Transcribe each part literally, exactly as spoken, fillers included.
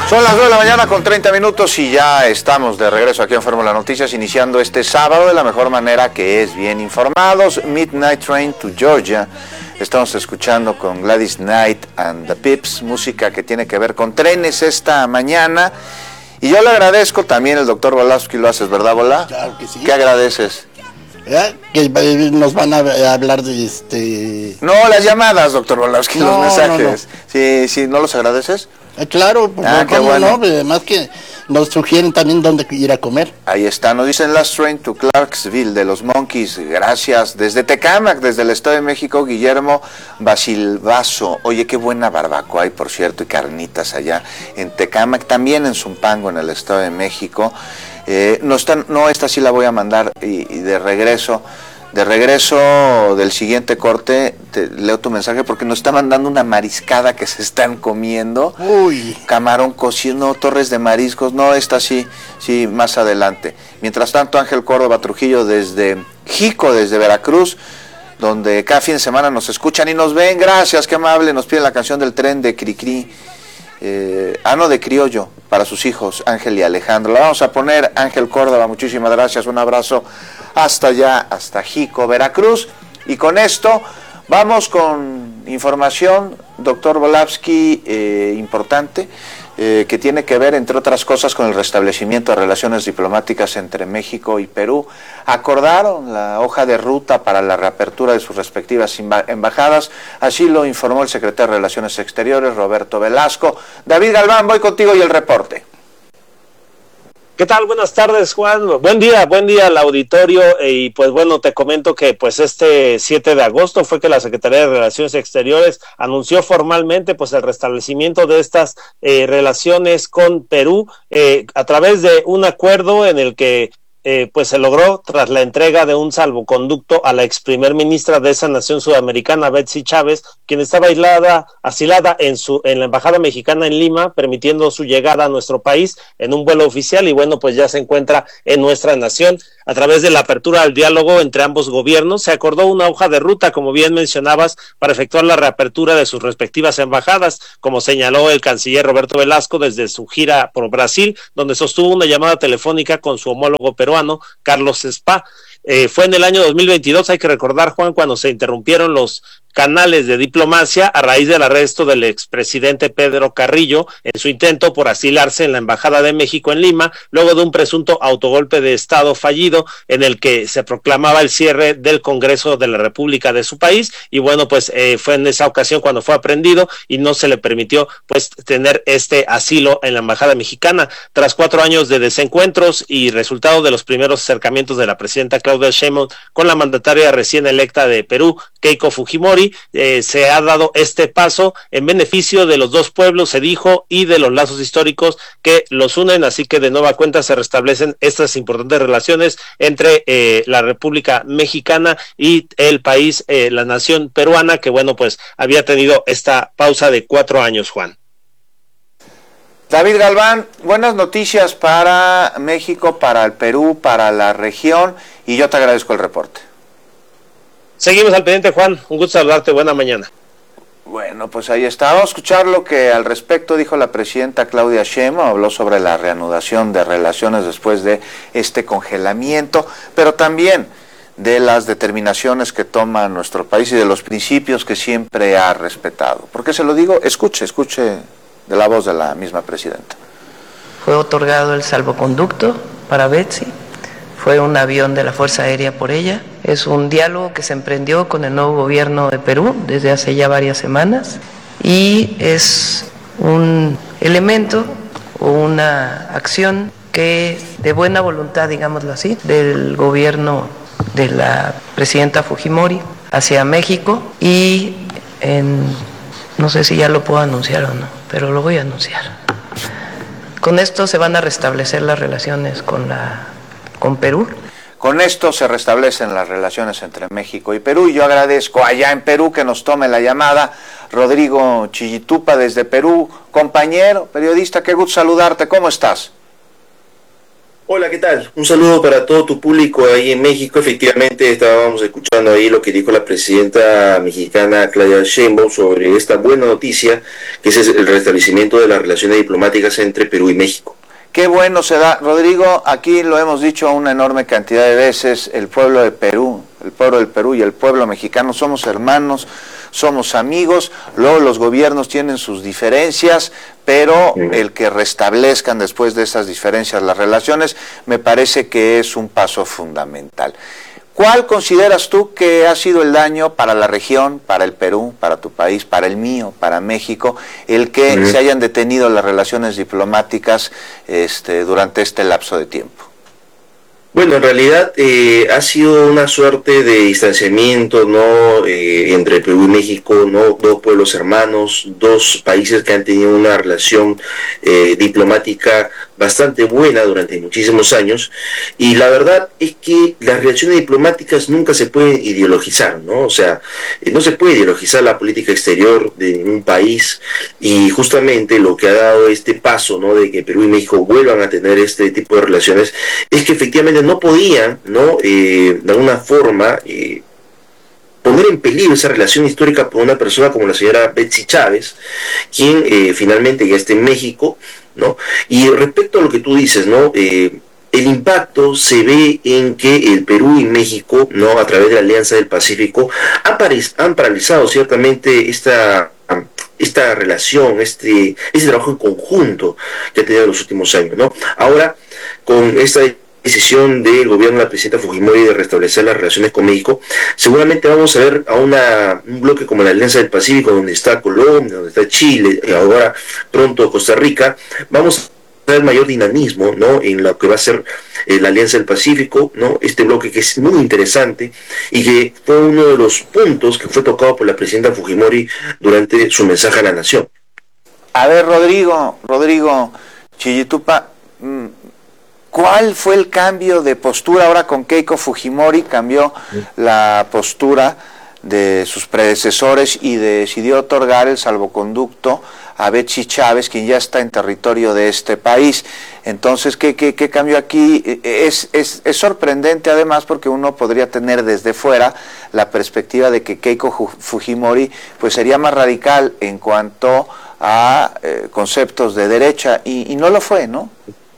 Son las nueve de la mañana con treinta minutos y ya estamos de regreso aquí en Fórmula Noticias, iniciando este sábado de la mejor manera, que es bien informados. Midnight Train to Georgia. Estamos escuchando con Gladys Knight and the Pips, música que tiene que ver con trenes esta mañana. Y yo le agradezco también, el doctor Volavsky, lo haces, ¿verdad, Volá? Claro que sí. ¿Qué agradeces? ¿Eh? Que nos van a hablar de este... No, las llamadas, doctor Volavsky, no, los mensajes. No, no. Sí, sí, ¿no los agradeces? Eh, claro, pues ah, no, qué bueno. No, además que nos sugieren también dónde ir a comer. Ahí está, nos dicen Last Train to Clarksville de los Monkeys, gracias. Desde Tecámac, desde el Estado de México, Guillermo Basilvaso. Oye, qué buena barbacoa hay, por cierto, y carnitas allá en Tecámac, también en Zumpango, en el Estado de México. Eh, no, están, no, esta sí la voy a mandar y, y de regreso. De regreso del siguiente corte, te leo tu mensaje porque nos está mandando una mariscada que se están comiendo. Uy. Camarón cocido, no, torres de mariscos, no, esta sí, sí, más adelante. Mientras tanto, Ángel Córdoba Trujillo desde Jico, desde Veracruz, donde cada fin de semana nos escuchan y nos ven. Gracias, qué amable, nos piden la canción del tren de Cricri. Eh, ah, no, de Criollo, para sus hijos, Ángel y Alejandro. La vamos a poner, Ángel Córdoba, muchísimas gracias, un abrazo hasta allá, hasta Jico, Veracruz. Y con esto vamos con información, doctor Volavsky, eh, importante, eh, que tiene que ver, entre otras cosas, con el restablecimiento de relaciones diplomáticas entre México y Perú. Acordaron la hoja de ruta para la reapertura de sus respectivas embajadas, así lo informó el secretario de Relaciones Exteriores, Roberto Velasco. David Galván, voy contigo y el reporte. ¿Qué tal? Buenas tardes, Juan. Buen día, buen día al auditorio. Y pues bueno, te comento que pues este siete de agosto fue que la Secretaría de Relaciones Exteriores anunció formalmente pues el restablecimiento de estas eh, relaciones con Perú eh, a través de un acuerdo en el que Eh, pues se logró tras la entrega de un salvoconducto a la ex primer ministra de esa nación sudamericana, Betsy Chávez, quien estaba aislada, asilada en su en la embajada mexicana en Lima, permitiendo su llegada a nuestro país en un vuelo oficial, y bueno, pues ya se encuentra en nuestra nación. A través de la apertura al diálogo entre ambos gobiernos, se acordó una hoja de ruta, como bien mencionabas, para efectuar la reapertura de sus respectivas embajadas, como señaló el canciller Roberto Velasco desde su gira por Brasil, donde sostuvo una llamada telefónica con su homólogo peruano, Carlos Spa. Eh, fue en el año dos mil veintidós, hay que recordar, Juan, cuando se interrumpieron los canales de diplomacia a raíz del arresto del expresidente Pedro Carrillo en su intento por asilarse en la Embajada de México en Lima, luego de un presunto autogolpe de Estado fallido en el que se proclamaba el cierre del Congreso de la República de su país. Y bueno, pues eh, fue en esa ocasión cuando fue aprehendido y no se le permitió pues tener este asilo en la Embajada Mexicana. Tras cuatro años de desencuentros y resultado de los primeros acercamientos de la presidenta Claudia Sheinbaum con la mandataria recién electa de Perú, Keiko Fujimori, Eh, se ha dado este paso en beneficio de los dos pueblos, se dijo, y de los lazos históricos que los unen, así que de nueva cuenta se restablecen estas importantes relaciones entre eh, la República Mexicana y el país, eh, la nación peruana, que bueno, pues había tenido esta pausa de cuatro años, Juan. David Galván, buenas noticias para México, para el Perú, para la región, y yo te agradezco el reporte. Seguimos al pendiente, Juan. Un gusto saludarte. Buena mañana. Bueno, pues ahí está. Vamos a escuchar lo que al respecto dijo la presidenta Claudia Sheinbaum. Habló sobre la reanudación de relaciones después de este congelamiento, pero también de las determinaciones que toma nuestro país y de los principios que siempre ha respetado. ¿Por qué se lo digo? Escuche, escuche de la voz de la misma presidenta. Fue otorgado el salvoconducto para Betsy. Fue un avión de la Fuerza Aérea por ella. Es un diálogo que se emprendió con el nuevo gobierno de Perú desde hace ya varias semanas y es un elemento o una acción que, de buena voluntad, digámoslo así, del gobierno de la presidenta Fujimori hacia México y en, no sé si ya lo puedo anunciar o no, pero lo voy a anunciar. Con esto se van a restablecer las relaciones con la con Perú. Con esto se restablecen las relaciones entre México y Perú, y yo agradezco allá en Perú que nos tome la llamada Rodrigo Chillitupa desde Perú. Compañero, periodista, qué gusto saludarte, ¿cómo estás? Hola, ¿qué tal? Un saludo para todo tu público ahí en México. Efectivamente, estábamos escuchando ahí lo que dijo la presidenta mexicana Claudia Sheinbaum sobre esta buena noticia, que es el restablecimiento de las relaciones diplomáticas entre Perú y México. Qué bueno se da, Rodrigo, aquí lo hemos dicho una enorme cantidad de veces, el pueblo de Perú, el pueblo del Perú y el pueblo mexicano somos hermanos, somos amigos, luego los gobiernos tienen sus diferencias, pero el que restablezcan después de esas diferencias las relaciones, me parece que es un paso fundamental. ¿Cuál consideras tú que ha sido el daño para la región, para el Perú, para tu país, para el mío, para México, el que uh-huh. se hayan detenido las relaciones diplomáticas este, durante este lapso de tiempo? Bueno, en realidad eh, ha sido una suerte de distanciamiento, ¿no? Eh, entre Perú y México, ¿no? Dos pueblos hermanos, dos países que han tenido una relación eh, diplomática bastante buena durante muchísimos años, y la verdad es que las relaciones diplomáticas nunca se pueden ideologizar, ¿no? O sea, eh, no se puede ideologizar la política exterior de un país, y justamente lo que ha dado este paso, ¿no? De que Perú y México vuelvan a tener este tipo de relaciones, es que efectivamente no podían, ¿no? Eh, de alguna forma, eh, poner en peligro esa relación histórica por una persona como la señora Betsy Chávez, quien eh, finalmente ya está en México, ¿no? Y respecto a lo que tú dices, ¿no? Eh, el impacto se ve en que el Perú y México, ¿no? A través de la Alianza del Pacífico, han, han paralizado ciertamente esta, esta relación, este, este trabajo en conjunto que ha tenido en los últimos años, ¿no? Ahora, con esta decisión del gobierno de la presidenta Fujimori de restablecer las relaciones con México, seguramente vamos a ver a una, un bloque como la Alianza del Pacífico, donde está Colombia, donde está Chile, y ahora pronto Costa Rica. Vamos a ver mayor dinamismo, ¿no? En lo que va a ser eh, la Alianza del Pacífico, ¿no? Este bloque que es muy interesante y que fue uno de los puntos que fue tocado por la presidenta Fujimori durante su mensaje a la nación. A ver, Rodrigo, Rodrigo Chillitupa, mmm, ¿cuál fue el cambio de postura ahora con Keiko Fujimori? Cambió la postura de sus predecesores y decidió otorgar el salvoconducto a Betsy Chávez, quien ya está en territorio de este país. Entonces, ¿qué, qué, qué cambió aquí? Es, es, es sorprendente además porque uno podría tener desde fuera la perspectiva de que Keiko Fujimori pues sería más radical en cuanto a eh, conceptos de derecha y, y no lo fue, ¿no?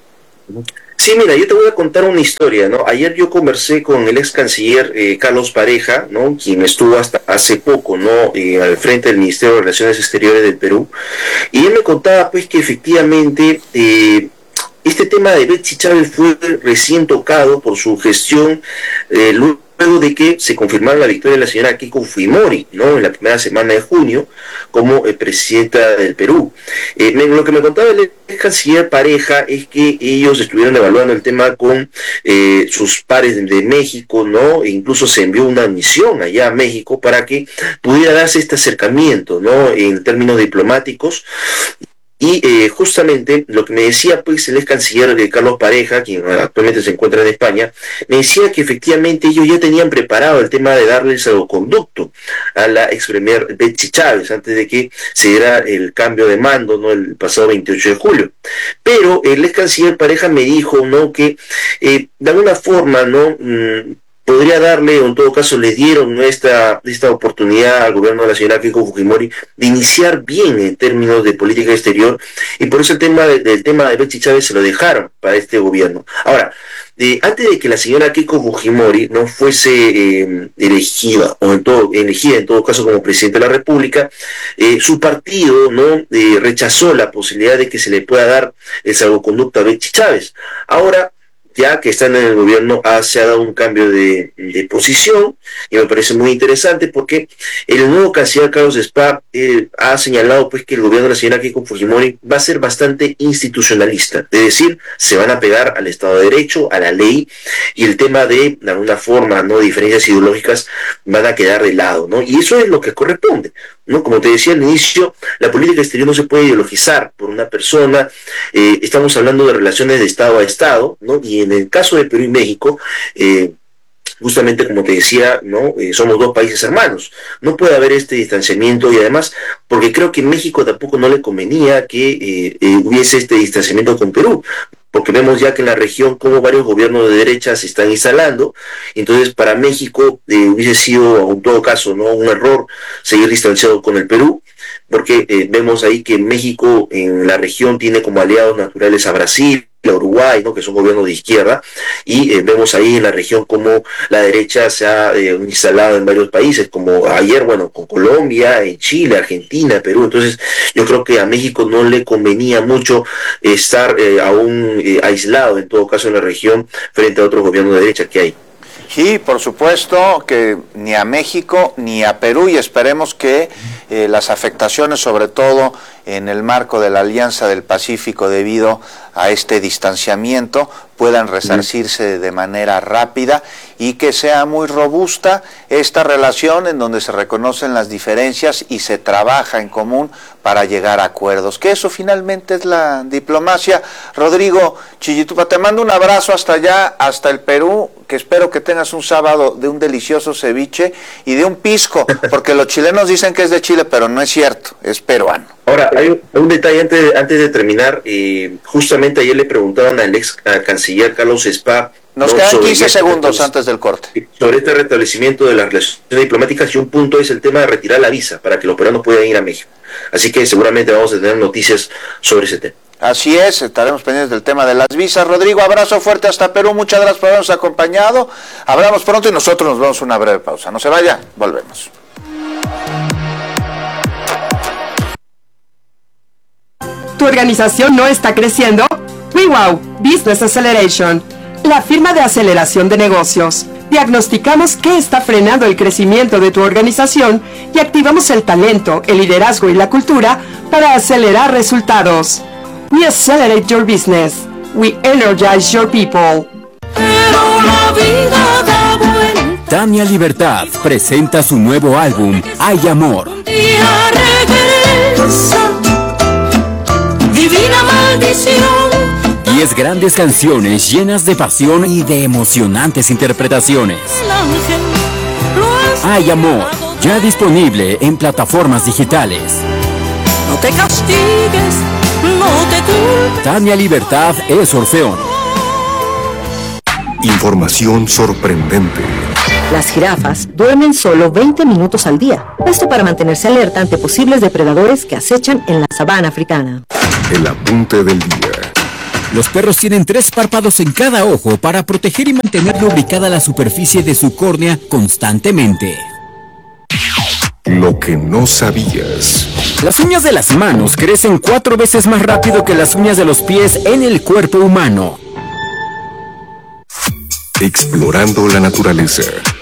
Sí, mira, yo te voy a contar una historia, ¿no? Ayer yo conversé con el ex canciller eh, Carlos Pareja, ¿no? Quien estuvo hasta hace poco, ¿no? Eh, al frente del Ministerio de Relaciones Exteriores del Perú, y él me contaba, pues, que efectivamente eh, este tema de Betsy Chávez fue recién tocado por su gestión eh, luego de que se confirmara la victoria de la señora Keiko Fujimori, ¿no? En la primera semana de junio, como eh, presidenta del Perú. Eh, me, lo que me contaba el ex canciller Pareja es que ellos estuvieron evaluando el tema con eh, sus pares de, de México, ¿no? E incluso se envió una misión allá a México para que pudiera darse este acercamiento, ¿no? En términos diplomáticos. Y eh, justamente lo que me decía pues el ex canciller de Carlos Pareja, quien actualmente se encuentra en España, me decía que efectivamente ellos ya tenían preparado el tema de darle el salvoconducto a la ex premier Betsy Chávez antes de que se diera el cambio de mando, ¿no? El pasado veintiocho de julio. Pero el ex canciller Pareja me dijo, ¿no? Que eh, de alguna forma, ¿no? Mm, podría darle, o en todo caso les dieron, ¿no? esta, esta oportunidad al gobierno de la señora Keiko Fujimori de iniciar bien en términos de política exterior, y por eso el tema de, del tema de Betsy Chávez se lo dejaron para este gobierno. Ahora, eh, antes de que la señora Keiko Fujimori no fuese eh, elegida, o en todo, elegida en todo caso como presidente de la República, eh, su partido no eh, rechazó la posibilidad de que se le pueda dar el salvoconducto a Betsy Chávez. Ahora, ya que están en el gobierno, ha, se ha dado un cambio de, de posición, y me parece muy interesante porque el nuevo canciller Carlos Spa eh, ha señalado pues que el gobierno de la señora Keiko Fujimori va a ser bastante institucionalista, es decir, se van a pegar al Estado de Derecho, a la ley, y el tema de, de alguna forma, no diferencias ideológicas van a quedar de lado, ¿no? Y eso es lo que corresponde, ¿no? Como te decía al inicio, la política exterior no se puede ideologizar por una persona, eh, estamos hablando de relaciones de Estado a Estado, ¿no? Y en el caso de Perú y México, eh, justamente como te decía, ¿no? Eh, somos dos países hermanos, no puede haber este distanciamiento, y además, porque creo que México tampoco no le convenía que eh, eh, hubiese este distanciamiento con Perú, porque vemos ya que en la región como varios gobiernos de derecha se están instalando. Entonces para México eh, hubiese sido en todo caso no un error seguir distanciado con el Perú, porque eh, vemos ahí que México en la región tiene como aliados naturales a Brasil, a Uruguay, ¿no? Que son gobiernos de izquierda, y eh, vemos ahí en la región como la derecha se ha eh, instalado en varios países, como ayer, bueno, con Colombia, en Chile, Argentina, Perú. Entonces yo creo que a México no le convenía mucho estar eh, aún eh, aislado, en todo caso en la región, frente a otros gobiernos de derecha que hay. Sí, por supuesto que ni a México ni a Perú, y esperemos que eh, las afectaciones, sobre todo en el marco de la Alianza del Pacífico debido a este distanciamiento, puedan resarcirse de manera rápida y que sea muy robusta esta relación en donde se reconocen las diferencias y se trabaja en común para llegar a acuerdos, que eso finalmente es la diplomacia. Rodrigo Chillitupa, te mando un abrazo hasta allá, hasta el Perú, que espero que tengas un sábado de un delicioso ceviche y de un pisco, porque los chilenos dicen que es de Chile, pero no es cierto, es peruano. Ahora, hay un, un detalle antes de, antes de terminar. Eh, justamente ayer le preguntaban al ex al canciller Carlos Spa. Nos ¿no? quedan quince este segundos antes del corte. Sobre este restablecimiento de las relaciones diplomáticas, y un punto es el tema de retirar la visa para que los peruanos puedan ir a México. Así que seguramente vamos a tener noticias sobre ese tema. Así es, estaremos pendientes del tema de las visas. Rodrigo, abrazo fuerte hasta Perú, muchas gracias por habernos acompañado. Hablamos pronto y nosotros nos vemos una breve pausa. No se vaya, volvemos. ¿Tu organización no está creciendo? WeWow Business Acceleration, la firma de aceleración de negocios. Diagnosticamos qué está frenando el crecimiento de tu organización y activamos el talento, el liderazgo y la cultura para acelerar resultados. We accelerate your business. We energize your people. Pero la vida da vuelta. Tania Libertad presenta su nuevo álbum, Hay Amor. Un día regresa. Divina maldición. Diez grandes canciones llenas de pasión y de emocionantes interpretaciones. El ángel lo ha Hay Amor, ya disponible en plataformas digitales. No te castigues, no te culpes. Tania Libertad es Orfeón. Información sorprendente. Las jirafas duermen solo veinte minutos al día. Esto para mantenerse alerta ante posibles depredadores que acechan en la sabana africana. El apunte del día. Los perros tienen tres párpados en cada ojo para proteger y mantener lubricada la superficie de su córnea constantemente. Lo que no sabías. Las uñas de las manos crecen cuatro veces más rápido que las uñas de los pies en el cuerpo humano. Explorando la naturaleza.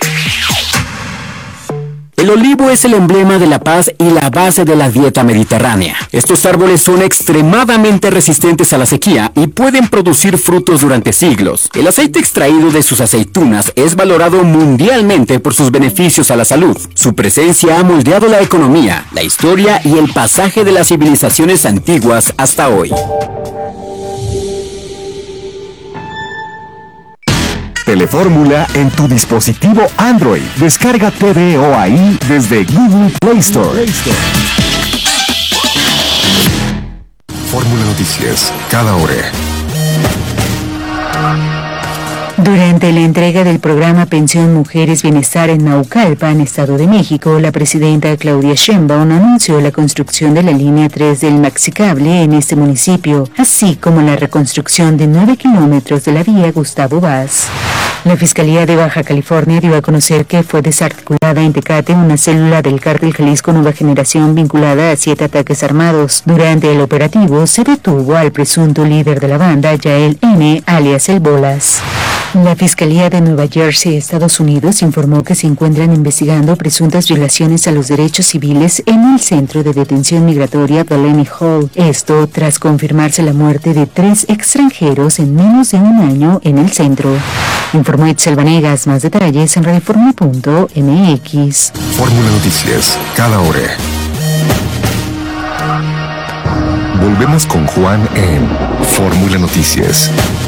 El olivo es el emblema de la paz y la base de la dieta mediterránea. Estos árboles son extremadamente resistentes a la sequía y pueden producir frutos durante siglos. El aceite extraído de sus aceitunas es valorado mundialmente por sus beneficios a la salud. Su presencia ha moldeado la economía, la historia y el pasaje de las civilizaciones antiguas hasta hoy. Telefórmula en tu dispositivo Android. Descarga T V O ahí desde Google Play Store. Fórmula Noticias, cada hora. Durante la entrega del programa Pensión Mujeres Bienestar en Naucalpan, Estado de México, la presidenta Claudia Sheinbaum anunció la construcción de la línea tres del Maxicable en este municipio, así como la reconstrucción de nueve kilómetros de la vía Gustavo Vaz. La Fiscalía de Baja California dio a conocer que fue desarticulada en Tecate una célula del Cártel Jalisco Nueva Generación vinculada a siete ataques armados. Durante el operativo se detuvo al presunto líder de la banda, Yael N., alias El Bolas. La Fiscalía de Nueva Jersey, Estados Unidos, informó que se encuentran investigando presuntas violaciones a los derechos civiles en el centro de detención migratoria Delaney Hall. Esto tras confirmarse la muerte de tres extranjeros en menos de un año en el centro. Informó Itzel Vanegas. Más detalles en radioforma punto m x. Fórmula Noticias, cada hora. Volvemos con Juan en Fórmula Noticias.